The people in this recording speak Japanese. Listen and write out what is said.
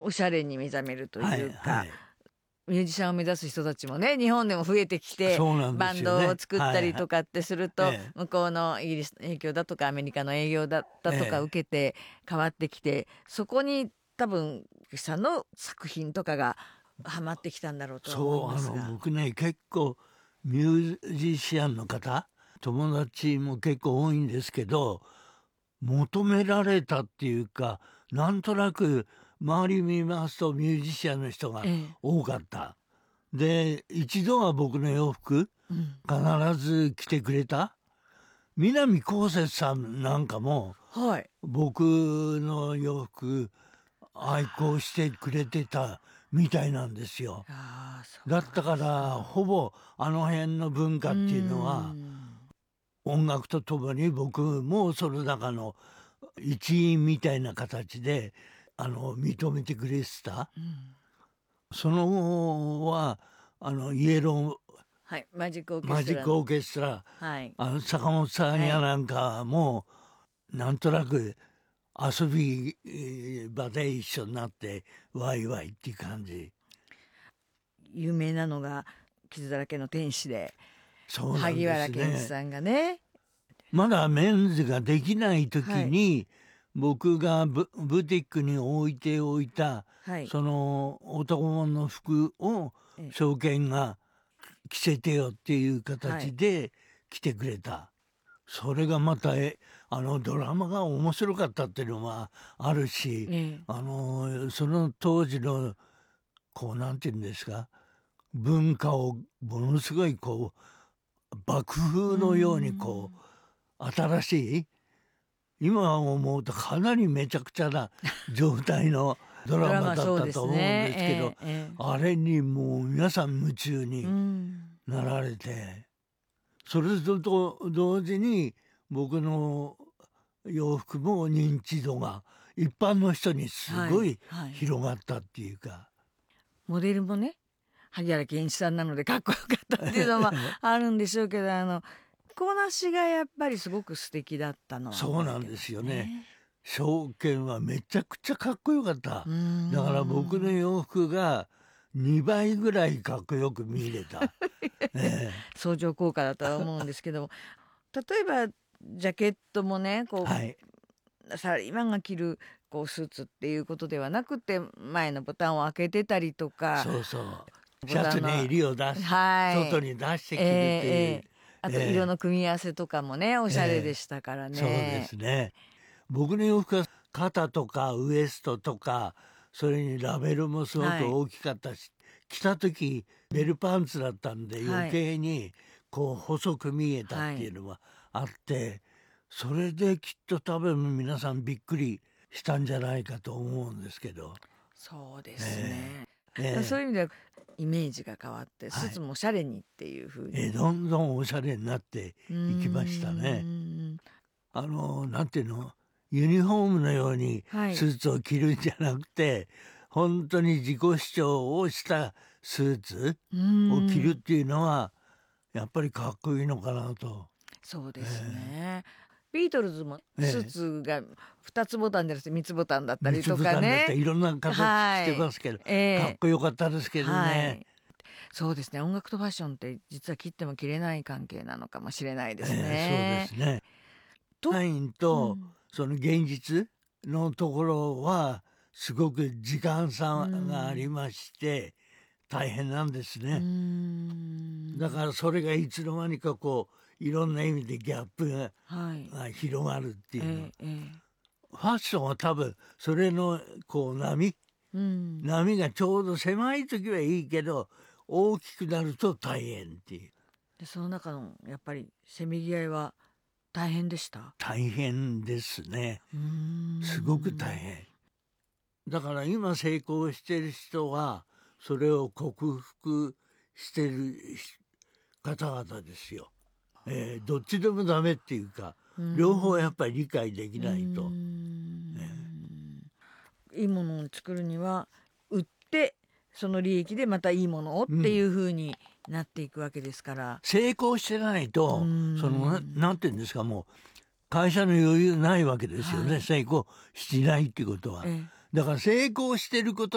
おしゃれに目覚めるというか、 はいはい、 ミュージシャンを目指す人たちもね日本でも増えてきて、 そうなんでバンすよね、 ドを作ったりとかってすると、 はいはい、 向こうのイギリスの影響だとかアメリカの影響だったとか受けて変わってきて、そこに多分菊池さんの作品とかがハマってきたんだろうと思いますが。 僕ね結構ミュージシャンの方友達も結構多いんですけど、求められたっていうか、なんとなく周り見ますとミュージシャンの人が多かった、で一度は僕の洋服必ず着てくれた、南こうせつさんなんかも僕の洋服愛好してくれてたみたいなんですよ。だったからほぼあの辺の文化っていうのは音楽とともに僕もその中の一員みたいな形で認めてくれてた、その後はイエロー、 はい、マジックオーケストラ、 はい、 坂本さんやなんかも、なんとなく遊び場で一緒になってワイワイっていう感じ。 有名なのが傷だらけの天使で、 そうなんですね、 萩原健一さんがね、 まだメンズができない時に、僕がブティックに置いておいた、その男物の服を証券が着せてよっていう形で着てくれた、それがまたドラマが面白かったっていうのはあるし、その当時のこうなんていうんですか、文化をものすごいこう爆風のようにこう新しい、今思うとかなりめちゃくちゃな状態のドラマだったと思うんですけど、あれにもう皆さん夢中になられて、それと同時に僕の洋服も認知度が一般の人にすごい広がったっていうか、 モデルもね萩原健一さんなのでかっこよかったっていうのはあるんでしょうけど、着こなしがやっぱりすごく素敵だったのは、 そうなんですよね。証券はめちゃくちゃかっこよかった。だから僕の洋服が2倍ぐらいかっこよく見れた、 相乗効果だとは思うんですけども例えばジャケットもねこう、サラリーマンが着るこうスーツっていうことではなくて、前のボタンを開けてたりとか、 そうシャツに襟を出す、外に出して着るっていう、 あと色の組み合わせとかもね、おしゃれでしたからね、 そうですね。僕の洋服は肩とかウエストとか、それにラベルもすごく大きかったし、着た時ベルパンツだったんで余計にこう細く見えたっていうのはあって、それできっと多分皆さんびっくりしたんじゃないかと思うんですけど。 そうですね、そういう意味ではイメージが変わってスーツもおしゃれにっていうふうに、 どんどんおしゃれになっていきましたね。なんていうの、ユニフォームのようにスーツを着るんじゃなくて、本当に自己主張をしたスーツを着るっていうのはやっぱりかっこいいのかなと。 そうですね、ビートルズもスーツが2つボタンじゃなくて3つボタンだったりとかね、 いろんな形してますけど、かっこよかったですけどね、 そうですね、音楽とファッションって実は切っても切れない関係なのかもしれないですね。 そうですね。サインとその現実のところはすごく時間差がありまして大変なんですね。だからそれがいつの間にかこういろんな意味でギャップが広がるっていうの、ファッションは多分それのこう波がちょうど狭い時はいいけど大きくなると大変っていう。 でその中のやっぱりせめぎ合いは大変でした。 大変ですね。すごく大変。だから今成功してる人はそれを克服してる方々ですよ。どっちでもダメっていうか、両方やっぱり理解できないと。 いいものを作るには売ってその利益でまたいいものをっていう風になっていくわけですから、 成功してないとなんていうんですか、もう会社の余裕ないわけですよね、成功しないっていうことは。だから成功してること